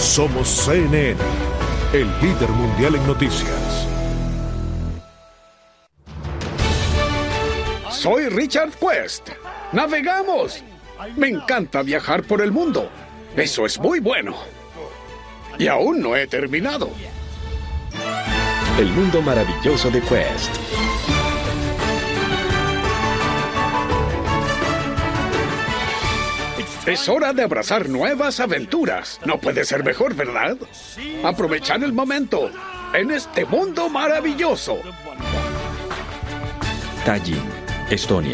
Somos CNN, el líder mundial en noticias. Soy Richard Quest. ¡Navegamos! Me encanta viajar por el mundo. Eso es muy bueno. Y aún no he terminado. El mundo maravilloso de Quest. Es hora de abrazar nuevas aventuras. No puede ser mejor, ¿verdad? Aprovechar el momento en este mundo maravilloso. Tallinn, Estonia.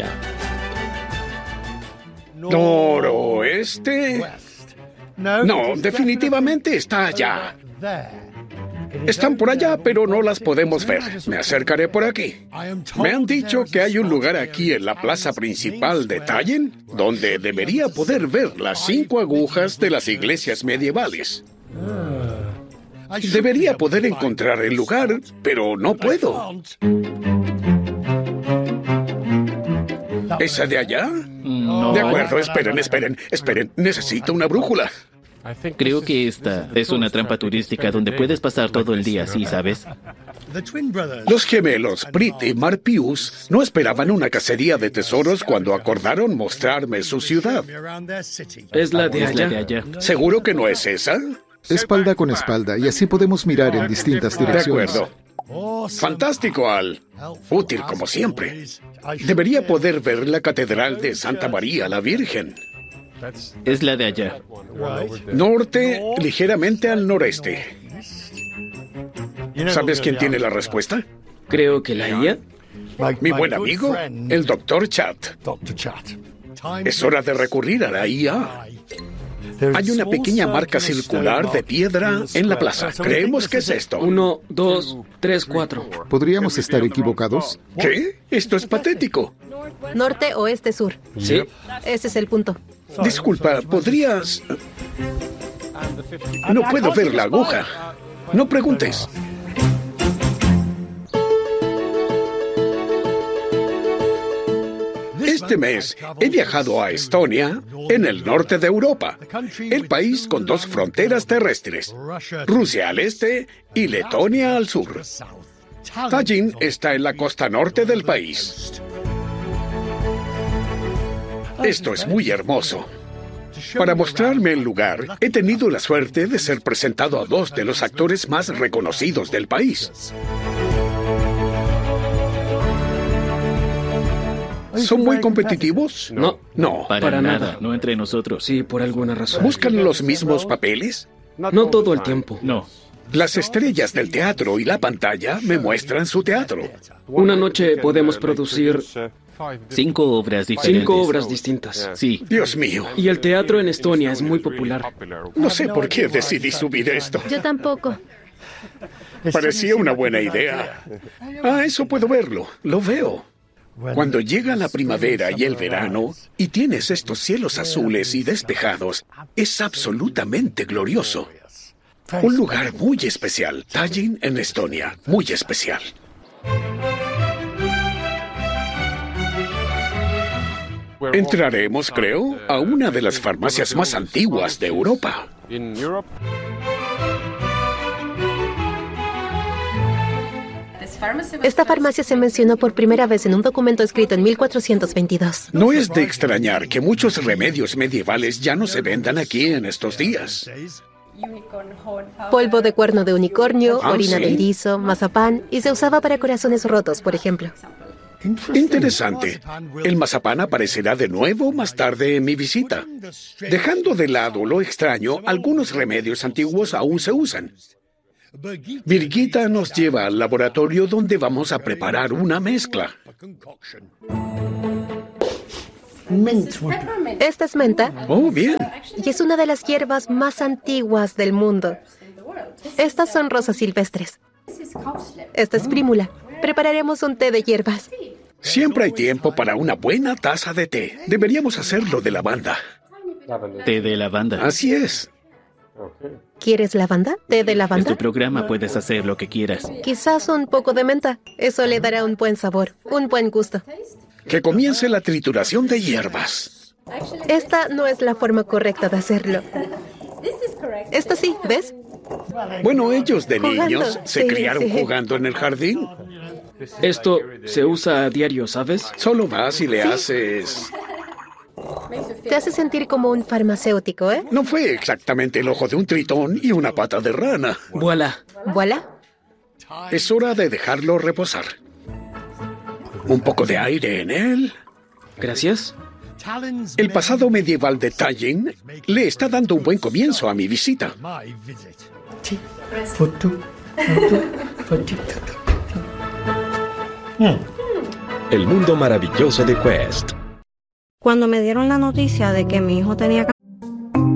¿Noroeste? No, definitivamente está allá. Están por allá, pero no las podemos ver. Me acercaré por aquí. Me han dicho que hay un lugar aquí en la plaza principal de Tallinn donde debería poder ver las 5 agujas de las iglesias medievales. Debería poder encontrar el lugar, pero no puedo. ¿Esa de allá? No. De acuerdo, esperen. Necesito una brújula. Creo que esta es una trampa turística donde puedes pasar todo el día así, ¿sabes? Los gemelos Prit y Marpius no esperaban una cacería de tesoros cuando acordaron mostrarme su ciudad. Es la de Es la de allá. allá. ¿Seguro que no es esa? Espalda con espalda, y así podemos mirar en distintas De direcciones. acuerdo. Fantástico, Al. Útil como siempre. Debería poder ver la Catedral de Santa María la Virgen. Es la de allá. Norte, ligeramente al noreste. ¿Sabes quién tiene la respuesta? Creo que la IA. Mi buen amigo, el Dr. Chat. Es hora de recurrir a la IA. Hay una pequeña marca circular de piedra en la plaza. Creemos que es esto. 1, 2, 3, 4. ¿Podríamos estar equivocados? ¿Qué? Esto es patético. Norte, oeste, sur. ¿Sí? Ese es el punto. Disculpa, ¿podrías...? No puedo ver la aguja. No preguntes. Este mes he viajado a Estonia, en el norte de Europa, el país con 2 fronteras terrestres, Rusia al este y Letonia al sur. Tallinn está en la costa norte del país. Esto es muy hermoso. Para mostrarme el lugar, he tenido la suerte de ser presentado a 2 de los actores más reconocidos del país. ¿Son muy competitivos? No. No. Para nada. nada, no entre nosotros. Sí, por alguna razón. ¿Buscan los mismos papeles? No todo el tiempo. No. Las estrellas del teatro y la pantalla me muestran su teatro. Una noche podemos producir 5 obras diferentes. 5 obras distintas. Sí. Dios mío, Y el teatro en Estonia es muy popular. no sé por qué decidí subir esto. Yo tampoco. Parecía una buena idea. Ah, eso puedo verlo. Lo veo. Cuando llega la primavera y el verano y tienes estos cielos azules y despejados, es absolutamente glorioso. Un lugar muy especial. Tallinn en Estonia. Muy especial. Entraremos, creo, a una de las farmacias más antiguas de Europa. Esta farmacia se mencionó por primera vez en un documento escrito en 1422. No es de extrañar que muchos remedios medievales ya no se vendan aquí en estos días. Polvo de cuerno de unicornio, Ah, orina ¿sí? de erizo, mazapán, y se usaba para corazones rotos, por ejemplo. Interesante. El mazapán aparecerá de nuevo más tarde en mi visita. Dejando de lado lo extraño, algunos remedios antiguos aún se usan. Birgitta nos lleva al laboratorio donde vamos a preparar una mezcla. Esta es menta Oh, bien. y es una de las hierbas más antiguas del mundo. Estas son rosas silvestres. Esta es prímula. Prepararemos un té de hierbas. Siempre hay tiempo para una buena taza de té. Deberíamos hacerlo de lavanda. Té de lavanda. Así es. ¿Quieres lavanda? ¿Té de Es lavanda? tu programa, puedes hacer lo que quieras. Quizás un poco de menta. Eso le dará un buen sabor, un buen gusto. Que comience la trituración de hierbas. Esta no es la forma correcta de hacerlo. Esto sí, ¿ves? Bueno, ellos de Jugando, niños se sí, criaron sí. jugando en el jardín. Esto se usa a diario, ¿sabes? Solo vas y le haces... Te hace sentir como un farmacéutico, ¿eh? No fue exactamente el ojo de un tritón y una pata de rana. Voilà. Voilà. Es hora de dejarlo reposar. Un poco de aire en él. Gracias. El pasado medieval de Tallinn le está dando un buen comienzo a mi visita. El mundo maravilloso de Quest. Cuando me dieron la noticia de que mi hijo tenía